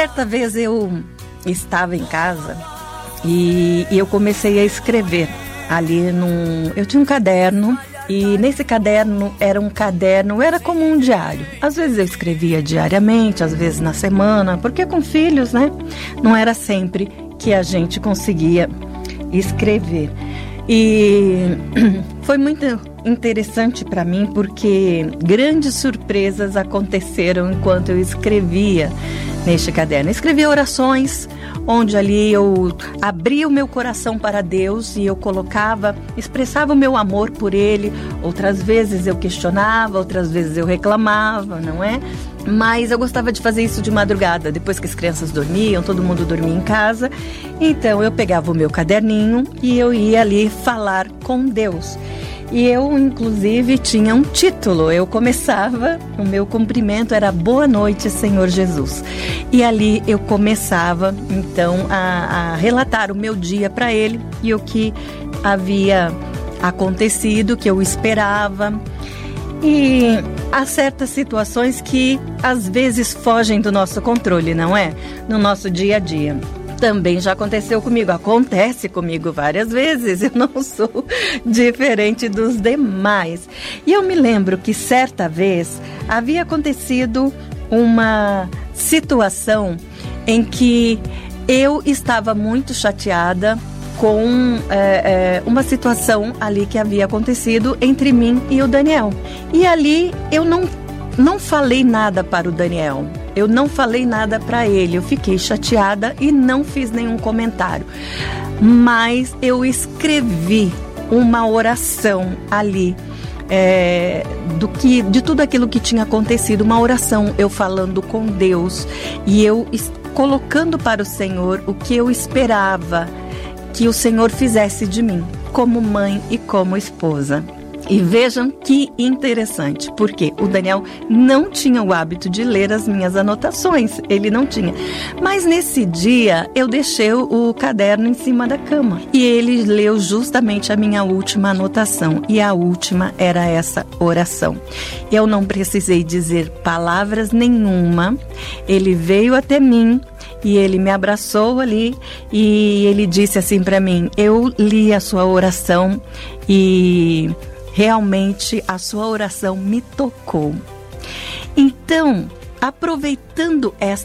Certa vez eu estava em casa e eu comecei a escrever ali eu tinha um caderno. E nesse caderno era como um diário. Às vezes eu escrevia diariamente, às vezes na semana, porque com filhos, né? Não era sempre que a gente conseguia escrever. E foi muito interessante para mim, porque grandes surpresas aconteceram enquanto eu escrevia neste caderno. Eu escrevia orações, onde ali eu abria o meu coração para Deus e eu expressava o meu amor por Ele. Outras vezes eu questionava, outras vezes eu reclamava, não é? Mas eu gostava de fazer isso de madrugada, depois que as crianças dormiam, todo mundo dormia em casa. Então eu pegava o meu caderninho e eu ia ali falar com Deus. E eu, inclusive, tinha um título. Eu começava, o meu cumprimento era Boa Noite, Senhor Jesus. E ali eu começava, então, a relatar o meu dia para Ele e o que havia acontecido, que eu esperava. E há certas situações que, às vezes, fogem do nosso controle, não é? No nosso dia a dia. Também já aconteceu comigo, acontece comigo várias vezes, eu não sou diferente dos demais. E eu me lembro que certa vez havia acontecido uma situação em que eu estava muito chateada com uma situação ali que havia acontecido entre mim e o Daniel. E ali eu não falei nada para o Daniel. Eu não falei nada para ele, eu fiquei chateada e não fiz nenhum comentário. Mas eu escrevi uma oração ali, de tudo aquilo que tinha acontecido, uma oração, eu falando com Deus e eu colocando para o Senhor o que eu esperava que o Senhor fizesse de mim, como mãe e como esposa. E vejam que interessante, porque o Daniel não tinha o hábito de ler as minhas anotações, ele não tinha. Mas nesse dia eu deixei o caderno em cima da cama e ele leu justamente a minha última anotação, e a última era essa oração. Eu não precisei dizer palavras nenhuma, ele veio até mim e ele me abraçou ali e ele disse assim para mim: eu li a sua oração e realmente a sua oração me tocou. Então, aproveitando esta